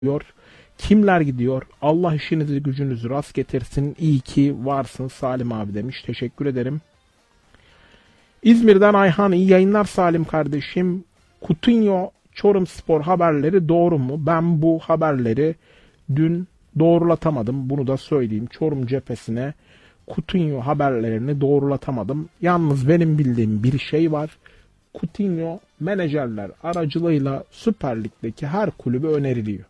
diyor. Kimler gidiyor? Allah işinizi gücünüzü rast getirsin. İyi ki varsın Salim abi demiş. Teşekkür ederim. İzmir'den Ayhan, iyi yayınlar Salim kardeşim. Coutinho Çorumspor haberleri doğru mu? Ben bu haberleri dün doğrulatamadım. Bunu da söyleyeyim. Çorum cephesine Coutinho haberlerini doğrulatamadım. Yalnız benim bildiğim bir şey var. Coutinho menajerler aracılığıyla Süper Lig'deki her kulübe öneriliyor.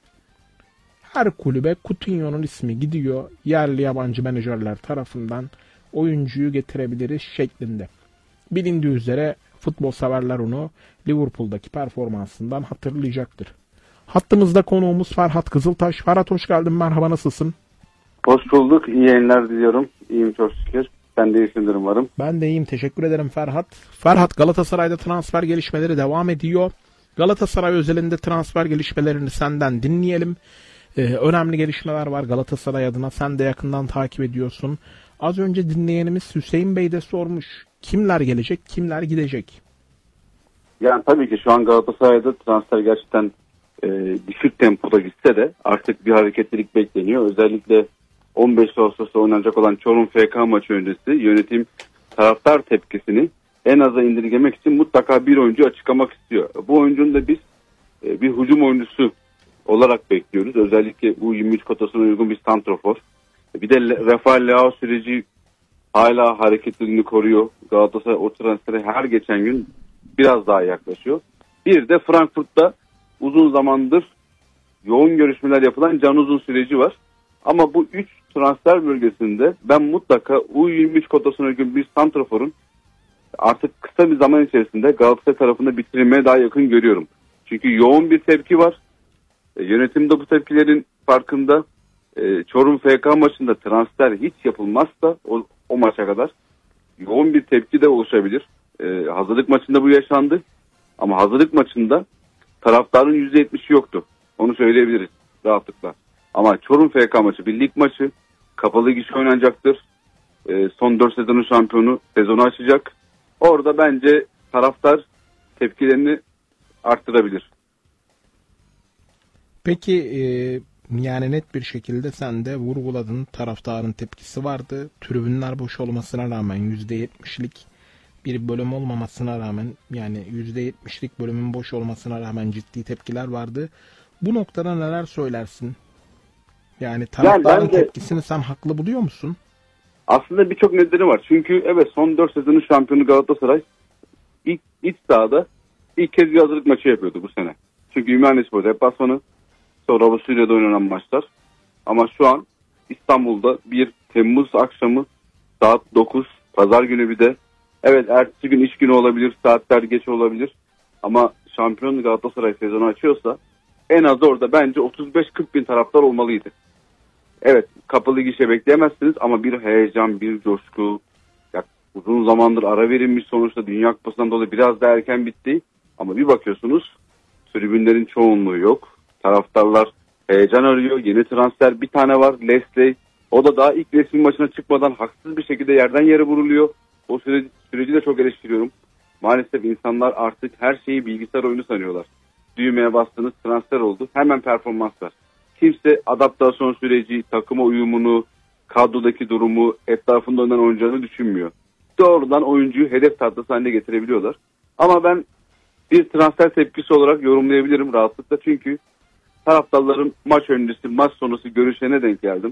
Her kulübe Coutinho'nun ismi gidiyor. Yerli yabancı menajerler tarafından oyuncuyu getirebiliriz şeklinde. Bilindiği üzere futbol severler onu Liverpool'daki performansından hatırlayacaktır. Hattımızda konuğumuz Ferhat Kızıltaş. Ferhat hoş geldin, merhaba, nasılsın? Hoş bulduk, iyi yayınlar diliyorum. İyiyim çok şükür. Sen de iyisindir umarım. Ben de iyiyim, teşekkür ederim Ferhat. Ferhat, Galatasaray'da transfer gelişmeleri devam ediyor. Galatasaray özelinde transfer gelişmelerini senden dinleyelim. Önemli gelişmeler var Galatasaray adına. Sen de yakından takip ediyorsun. Az önce dinleyenimiz Hüseyin Bey de sormuş. Kimler gelecek, kimler gidecek? Yani tabii ki şu an Galatasaray'da transfer gerçekten düşük tempoda gitse de artık bir hareketlilik bekleniyor. Özellikle 15 Ağustos'ta oynanacak olan Çorum FK maçı öncesi yönetim taraftar tepkisini en aza indirgemek için mutlaka bir oyuncu açıklamak istiyor. Bu oyuncunun da biz bir hücum oyuncusu olarak bekliyoruz. Özellikle U23 kotasına uygun bir santrafor. Bir de Rafael Leao süreci hala hareketliliğini koruyor. Galatasaray o transfere her geçen gün biraz daha yaklaşıyor. Bir de Frankfurt'ta uzun zamandır yoğun görüşmeler yapılan Can Uzun süreci var. Ama bu 3 transfer bölgesinde ben mutlaka U23 kotasına uygun bir santraforun artık kısa bir zaman içerisinde Galatasaray tarafında bitirilmeye daha yakın görüyorum. Çünkü yoğun bir tepki var. Yönetim de bu tepkilerin farkında. Çorum FK maçında transfer hiç yapılmazsa o maça kadar yoğun bir tepki de oluşabilir. Hazırlık maçında bu yaşandı. Ama hazırlık maçında taraftarın %70'i yoktu. Onu söyleyebiliriz rahatlıkla. Ama Çorum FK maçı bir lig maçı. Kapalı gişe oynanacaktır. Son 4 sezonun şampiyonu sezonu açacak. Orada bence taraftar tepkilerini arttırabilir. Peki yani net bir şekilde sen de vurguladın, taraftarın tepkisi vardı. Tribünler boş olmasına rağmen %70'lik bir bölüm olmamasına rağmen, yani %70'lik bölümün boş olmasına rağmen ciddi tepkiler vardı. Bu noktada neler söylersin? Yani taraftarın tepkisini sen haklı buluyor musun? Aslında birçok nedeni var. Çünkü evet, son 4 sezonun şampiyonu Galatasaray iç sahada ilk kez bir hazırlık maçı yapıyordu bu sene. Çünkü Ümraniyespor deplasmanı, sonra Avusturya'da oynanan maçlar. Ama şu an İstanbul'da 1 Temmuz akşamı saat 9, pazar günü bir de. Evet, ertesi gün iş günü olabilir, saatler geç olabilir. Ama şampiyon Galatasaray sezonu açıyorsa en az orada bence 35-40 bin taraftar olmalıydı. Evet, kapalı gişe bekleyemezsiniz ama bir heyecan, bir coşku. Ya, uzun zamandır ara verilmiş, sonuçta Dünya Kupası'ndan dolayı biraz daha erken bitti. Ama bir bakıyorsunuz tribünlerin çoğunluğu yok. Taraftarlar heyecan arıyor. Yeni transfer bir tane var, Leslie. O da daha ilk resmi maçına çıkmadan haksız bir şekilde yerden yere vuruluyor. O süreci de çok eleştiriyorum. Maalesef insanlar artık her şeyi bilgisayar oyunu sanıyorlar. Düğmeye bastınız, transfer oldu. Hemen performans var. Kimse adaptasyon süreci, takıma uyumunu, kadrodaki durumu, etrafında oynanan oyuncularını düşünmüyor. Doğrudan oyuncuyu hedef tahtası haline getirebiliyorlar. Ama ben bir transfer tepkisi olarak yorumlayabilirim rahatlıkla. Çünkü taraftarların maç öncesi, maç sonrası görüşlerine denk geldim.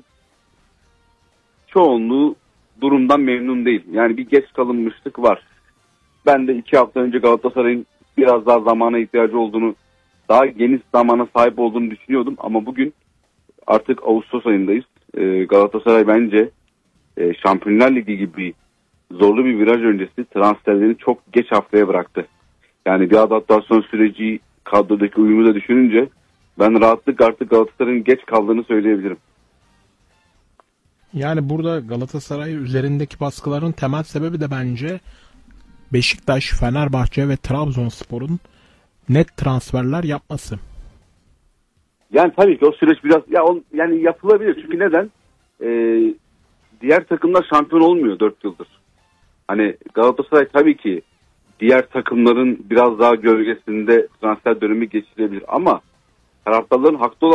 Çoğunluğu durumdan memnun değil. Yani bir geç kalınmışlık var. Ben de 2 hafta önce Galatasaray'ın biraz daha zamana ihtiyacı olduğunu, daha geniş zamana sahip olduğunu düşünüyordum. Ama bugün artık Ağustos ayındayız. Galatasaray bence Şampiyonlar Ligi gibi zorlu bir viraj öncesi transferlerini çok geç haftaya bıraktı. Yani bir adaptasyon süreci, kadrodaki uyumu da düşününce ben rahatlıkla artık Galatasaray'ın geç kaldığını söyleyebilirim. Yani burada Galatasaray üzerindeki baskıların temel sebebi de bence Beşiktaş, Fenerbahçe ve Trabzonspor'un net transferler yapması. Yani tabii ki o süreç biraz yani yapılabilir. Çünkü neden? Diğer takımlar şampiyon olmuyor 4 yıldır. Hani Galatasaray tabii ki diğer takımların biraz daha gölgesinde transfer dönemi geçirebilir ama taraftarların haklı olan